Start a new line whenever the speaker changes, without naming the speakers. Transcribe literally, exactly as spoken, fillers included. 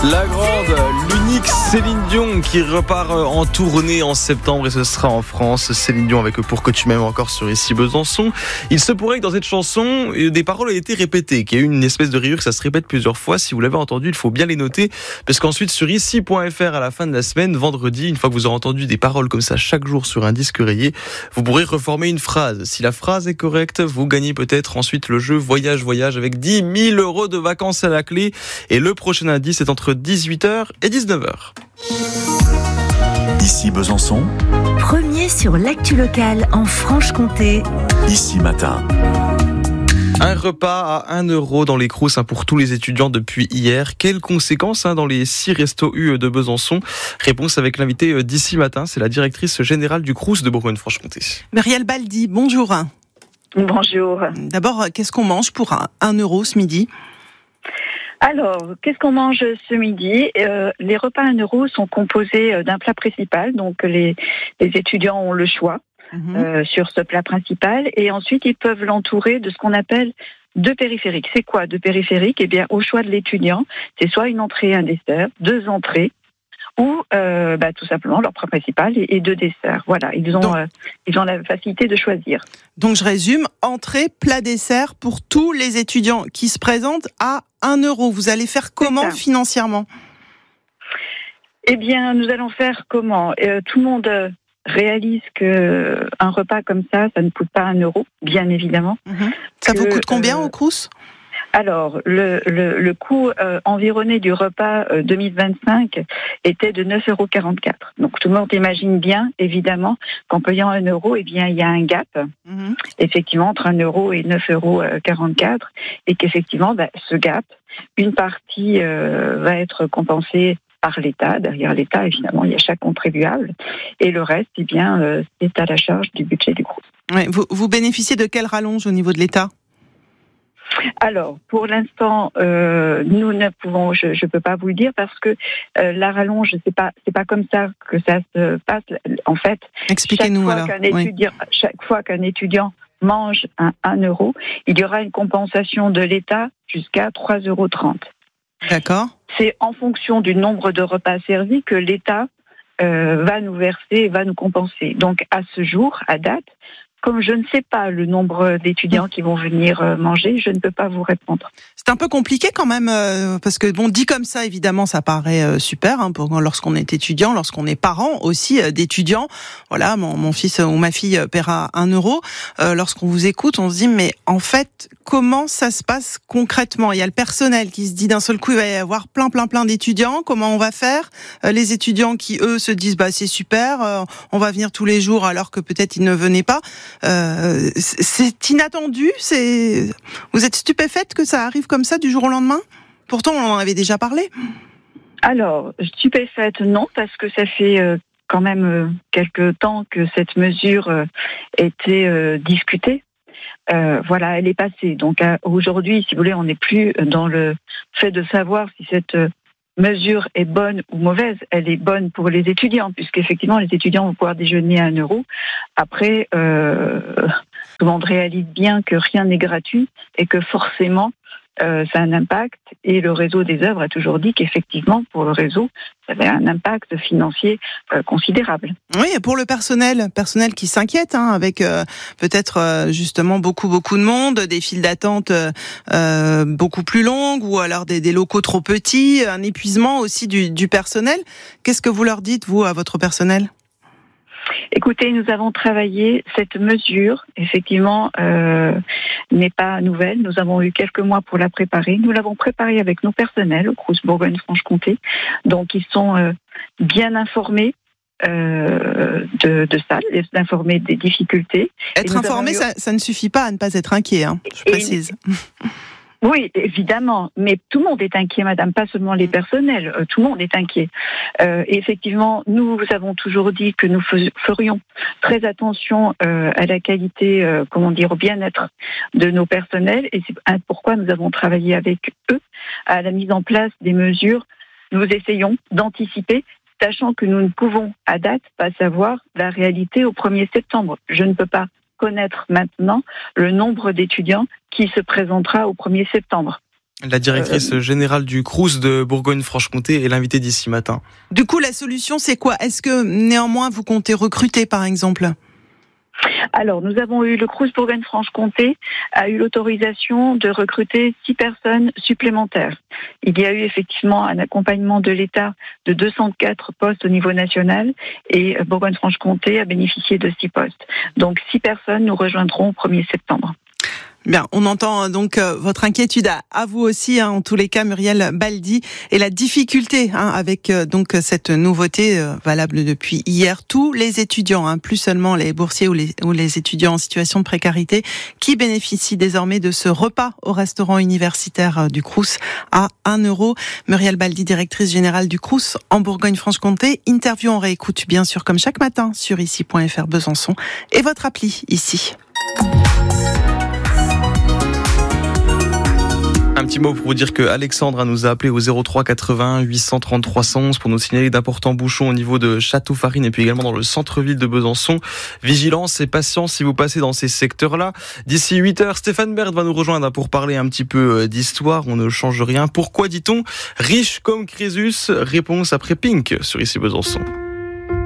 La grande, l'unique Céline Dion qui repart en tournée en septembre et ce sera en France. Céline Dion avec Pour que tu m'aimes encore sur Ici Besançon. Il se pourrait que dans cette chanson, des paroles aient été répétées, qu'il y ait eu une espèce de rire, que ça se répète plusieurs fois. Si vous l'avez entendu, il faut bien les noter parce qu'ensuite sur ici point f r à la fin de la semaine, vendredi, une fois que vous aurez entendu des paroles comme ça chaque jour sur un disque rayé, vous pourrez reformer une phrase. Si la phrase est correcte, vous gagnez peut-être ensuite le jeu Voyage Voyage avec dix mille euros de vacances à la clé. Et le prochain indice est entre dix-huit heures et dix-neuf heures.
Ici Besançon.
Premier sur l'actu locale en Franche-Comté.
Ici Matin.
Un repas à un euro dans les Crous hein, pour tous les étudiants depuis hier. Quelles conséquences hein, dans les six restos U de Besançon? Réponse avec l'invité d'Ici Matin, c'est la directrice générale du Crous de Bourgogne-Franche-Comté.
Muriel Baldi, bonjour.
Bonjour.
D'abord, qu'est-ce qu'on mange pour un euro ce midi ?
Alors, qu'est-ce qu'on mange ce midi ? euh, Les repas à un euro sont composés d'un plat principal, donc les, les étudiants ont le choix mmh. euh, sur ce plat principal, et ensuite ils peuvent l'entourer de ce qu'on appelle deux périphériques. C'est quoi deux périphériques ? Eh bien, au choix de l'étudiant, c'est soit une entrée et un dessert, deux entrées, ou euh, bah, tout simplement leur plat principal et, et deux desserts. Voilà, ils ont, donc, euh, ils ont la facilité de choisir.
Donc je résume, entrée, plat, dessert pour tous les étudiants qui se présentent à un euro. Vous allez faire comment financièrement ?
Eh bien, nous allons faire comment ? euh, Tout le monde réalise que un repas comme ça, ça ne coûte pas un euro, bien évidemment.
Mmh. Ça
que,
vous coûte combien
euh,
au Crous ?
Alors, le, le, le coût euh, environné du repas euh, deux mille vingt-cinq était de neuf euros quarante-quatre. Donc, tout le monde imagine bien, évidemment, qu'en payant un euro, eh bien, il y a un gap, mm-hmm. effectivement, entre un euro et neuf euros quarante-quatre, et qu'effectivement, bah, ce gap, une partie euh, va être compensée par l'État. Derrière l'État, évidemment, il y a chaque contribuable, et le reste, eh bien, euh, c'est à la charge du budget du groupe.
Ouais, vous, vous bénéficiez de quelle rallonge au niveau de l'État ?
Alors, pour l'instant, euh, nous ne pouvons, je ne peux pas vous le dire parce que euh, la rallonge, c'est pas, c'est pas comme ça que ça se passe. En fait,
expliquez-nous
chaque fois
alors.
Qu'un étudiant, oui. Chaque fois qu'un étudiant mange un, un euro, il y aura une compensation de l'État jusqu'à trois euros trente.
D'accord.
C'est en fonction du nombre de repas servis que l'État euh, va nous verser et va nous compenser. Donc, à ce jour, à date, comme je ne sais pas le nombre d'étudiants qui vont venir manger, je ne peux pas vous répondre.
C'est un peu compliqué quand même, euh, parce que bon, dit comme ça, évidemment, ça paraît euh, super hein, pour lorsqu'on est étudiant, lorsqu'on est parent aussi euh, d'étudiants. Voilà, mon, mon fils ou ma fille paiera un euro. Euh, lorsqu'on vous écoute, on se dit, mais en fait, comment ça se passe concrètement ? Il y a le personnel qui se dit d'un seul coup, il va y avoir plein, plein, plein d'étudiants. Comment on va faire ? euh, Les étudiants qui, eux, se disent, bah c'est super, euh, on va venir tous les jours alors que peut-être ils ne venaient pas. Euh, c'est inattendu, c'est... Vous êtes stupéfaite que ça arrive comme ça du jour au lendemain ? Pourtant, on en avait déjà parlé.
Alors, stupéfaite, non, parce que ça fait euh, quand même euh, quelques temps que cette mesure euh, était euh, discutée. Euh, voilà, elle est passée. Donc euh, aujourd'hui, si vous voulez, on n'est plus dans le fait de savoir si cette euh, mesure est bonne ou mauvaise. Elle est bonne pour les étudiants, puisqu'effectivement, les étudiants vont pouvoir déjeuner à un euro. Après, euh, tout le monde réalise bien que rien n'est gratuit et que forcément, euh, ça a un impact. Et le réseau des œuvres a toujours dit qu'effectivement, pour le réseau, ça avait un impact financier euh, considérable.
Oui, et pour le personnel, personnel qui s'inquiète, hein, avec euh, peut-être euh, justement beaucoup beaucoup de monde, des files d'attente euh, beaucoup plus longues, ou alors des, des locaux trop petits, un épuisement aussi du, du personnel. Qu'est-ce que vous leur dites, vous, à votre personnel ?
Écoutez, nous avons travaillé cette mesure, effectivement, euh, n'est pas nouvelle. Nous avons eu quelques mois pour la préparer. Nous l'avons préparée avec nos personnels au Crous Bourgogne-Franche-Comté. Donc, ils sont euh, bien informés euh, de, de ça, informés des difficultés.
Être informé, eu... ça, ça ne suffit pas à ne pas être inquiet, hein, je précise.
Et... Oui, évidemment, mais tout le monde est inquiet, madame, pas seulement les personnels, euh, tout le monde est inquiet. Euh, et effectivement, nous vous avons toujours dit que nous ferions très attention euh, à la qualité, euh, comment dire, au bien-être de nos personnels, et c'est pourquoi nous avons travaillé avec eux à la mise en place des mesures. Nous essayons d'anticiper, sachant que nous ne pouvons, à date, pas savoir la réalité au premier septembre. Je ne peux pas connaître maintenant le nombre d'étudiants qui se présentera au premier septembre.
La directrice euh, générale du Crous de Bourgogne-Franche-Comté est l'invitée d'ici matin.
Du coup, la solution, c'est quoi? Est-ce que néanmoins, vous comptez recruter, par exemple?
Alors, nous avons eu, le Crous Bourgogne-Franche-Comté a eu l'autorisation de recruter six personnes supplémentaires. Il y a eu effectivement un accompagnement de l'État de deux cent quatre postes au niveau national et Bourgogne-Franche-Comté a bénéficié de six postes. Donc, six personnes nous rejoindront au premier septembre.
Bien, on entend donc euh, votre inquiétude à, à vous aussi, hein, en tous les cas, Muriel Baldi, et la difficulté hein, avec euh, donc cette nouveauté euh, valable depuis hier. Tous les étudiants, hein, plus seulement les boursiers ou les, ou les étudiants en situation de précarité, qui bénéficient désormais de ce repas au restaurant universitaire euh, du Crous à un euro. Muriel Baldi, directrice générale du Crous en Bourgogne-Franche-Comté. Interview en réécoute, bien sûr, comme chaque matin sur ici point f r Besançon et votre appli ici.
Un petit mot pour vous dire que Alexandre nous a appelé au zéro trois quatre-vingts huit cent trente trois cent onze pour nous signaler d'importants bouchons au niveau de Château-Farine et puis également dans le centre-ville de Besançon. Vigilance et patience si vous passez dans ces secteurs-là. D'ici huit heures, Stéphane Bert va nous rejoindre pour parler un petit peu d'histoire. On ne change rien. Pourquoi dit-on riche comme Crésus? Réponse après Pink sur Ici Besançon.